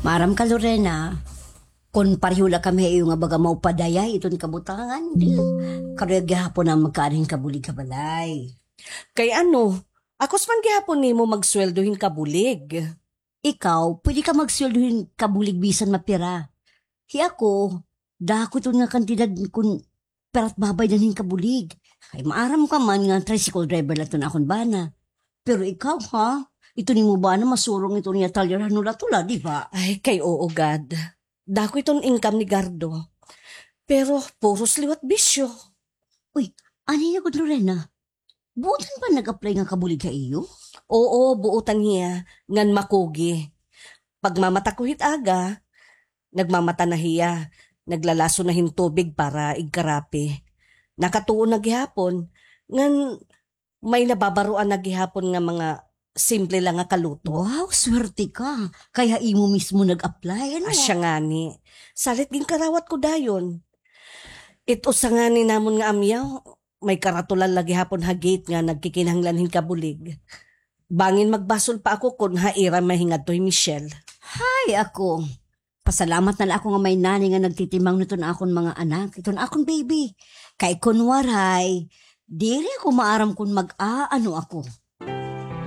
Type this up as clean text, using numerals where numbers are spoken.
Maram ka, Lorena. Kung parihula kami yung nga baga maupadayay, iton kabutangan. Karya gihapon ang magkaaring kabulig kabalay. Kay ano, akos man gihapon nimo magsweldohin kabulig. Ikaw, pwede ka magsweldohin kabulig bisan mapira. Ako, dako ito nga kantidad kung perat babay na kabulig. Ay maaram ka man nga tricycle driver lang ito na akong bana. Pero ikaw ha, ito ni mo ba na masurong ito niya talyaran nula tula, di ba? Ay, kay oo, God. Dako itong income ni Gardo. Pero puros liwat bisyo. Uy, ani na gud Lorena? Buotan ba nag-apply nga kabulig ka iyo? Oo, buutan niya, ngan makugi. Pagmamata ko hit aga, nagmamata na hiya, naglalaso na hintubig para igkarapi. Nakatuon na gihapon, ngan may nababaruan na gihapon nga mga simple lang nga kaluto. Wow, swerte ka. Kaya imo mismo nag-apply. Ano? Asya nga ni, salit ging karawat ko dayon. Ito sa nga ni namon nga amyaw, may karatulan lagi hapon hagit nga nagkikinahanglanhin kabulig. Bangin magbasol pa ako kung haira mahingad to'y Michelle. Ay, ako. Pasalamat na lang ako nga may nani nga nagtitimang nito na akong mga anak. Ito na akong baby. Kay kunwaray, diri ako maaram kung mag-aano ako.